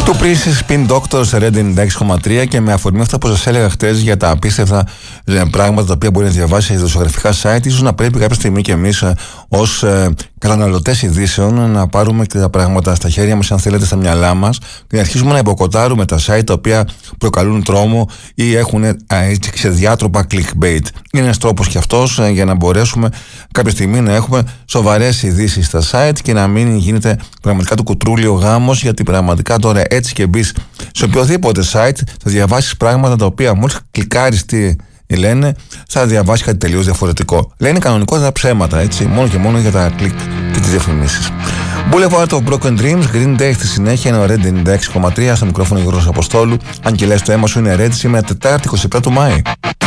Του Princess Spin Doctor σε Red 96,3 και με αφορμή αυτά που σας έλεγα χτες για τα απίστευτα πράγματα τα οποία μπορεί να διαβάσει σε ειδησιογραφικά site, ίσως να πρέπει κάποια στιγμή και εμείς ως καταναλωτές ειδήσεων να πάρουμε και τα πράγματα στα χέρια μας, αν θέλετε, στα μυαλά μας και να αρχίσουμε να υποκοτάρουμε τα site τα οποία προκαλούν τρόμο ή έχουν έτσι ξεδιάτροπα clickbait. Είναι ένας τρόπος και αυτός για να μπορέσουμε κάποια στιγμή να έχουμε σοβαρές ειδήσεις στα site και να μην γίνεται πραγματικά το κουτρούλιο γάμος, γιατί πραγματικά τώρα έτσι και μπεις σε οποιοδήποτε site θα διαβάσεις πράγματα τα οποία μόλις κλικάρεις τι λένε θα διαβάσεις κάτι τελείως διαφορετικό. Λένε κανονικότερα ψέματα, έτσι, μόνο και μόνο για τα κλικ και τις διαφημίσεις. Boulevard of Broken Dreams, Green Day στη συνέχεια, είναι ο Red 96,3 στο μικρόφωνο Γιώργος Αποστόλου. Αν και λες το αίμα σου είναι Red, σήμερα Τετάρτη 27 του Μάη.